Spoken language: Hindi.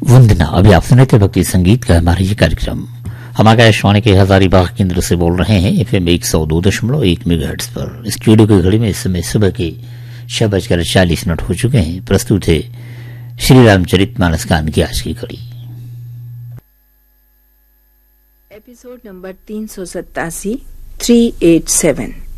वंदना। अभी आप सुने थे भक्ति संगीत का हमारा ये कार्यक्रम। हम आकाशवाणी के हजारीबाग केंद्र से बोल रहे हैं FM 102.1 मेगाहर्ट्ज पर। स्टूडियो की घड़ी में इस समय सुबह के 6:40 हो चुके हैं। प्रस्तुत है श्री रामचरितमानस कान की आज की कड़ी। Episode number 387 387।